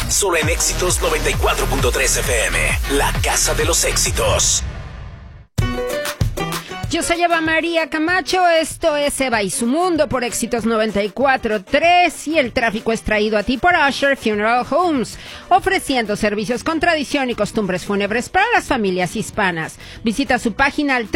Solo en Éxitos 94.3 FM, la casa de los éxitos. Yo soy Eva María Camacho, esto es Eva y su mundo por Éxitos 94.3 y el tráfico es traído a ti por Usher Funeral Homes, ofreciendo servicios con tradición y costumbres fúnebres para las familias hispanas. Visita su página al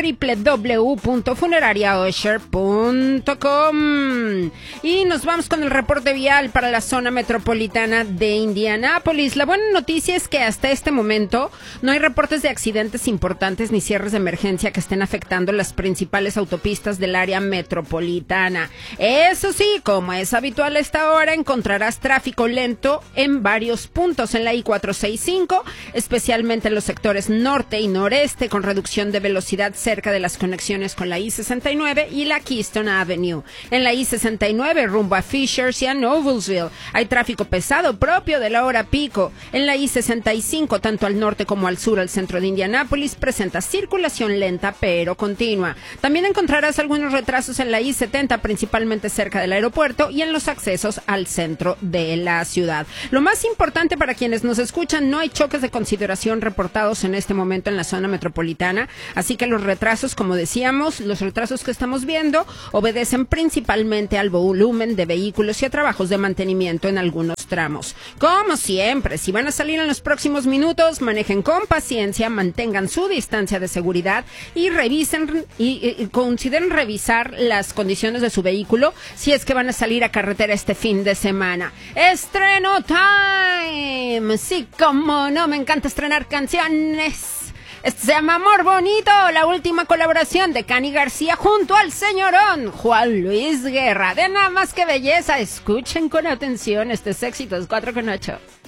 www.funerariausher.com. Y nos vamos con el reporte vial para la zona metropolitana de Indianápolis. La buena noticia es que hasta este momento no hay reportes de accidentes importantes ni cierres de emergencia que estén afectando las principales autopistas del área metropolitana. Eso sí, como es habitual a esta hora, encontrarás tráfico lento en varios puntos en la I-465, especialmente en los sectores norte y noreste, con reducción de velocidad cerca de las conexiones con la I-69 y la Keystone Avenue. En la I-69, rumbo a Fishers y a Noblesville, hay tráfico pesado propio de la hora pico. En la I-65, tanto al norte como al sur, al centro de Indianápolis, presenta circulación lenta pero continua. También encontrarás algunos retrasos en la I-70, principalmente cerca del aeropuerto y en los accesos al centro de la ciudad. Lo más importante para quienes nos escuchan, no hay choques de consideración reportados en este momento en la zona metropolitana, así que los retrasos, como decíamos, los retrasos que estamos viendo obedecen principalmente al volumen de vehículos y a trabajos de mantenimiento en algunos tramos. Como siempre, si van a salir en los próximos minutos, manejen con paciencia, mantengan su distancia de seguridad y revisen y consideren revisar las condiciones de su vehículo si es que van a salir a carretera este fin de semana. ¡Estreno time! Sí, como no, me encanta estrenar canciones. Este se llama Amor Bonito, la última colaboración de Cani García junto al señorón Juan Luis Guerra. De nada más que belleza, escuchen con atención, este es Éxitos 4.8.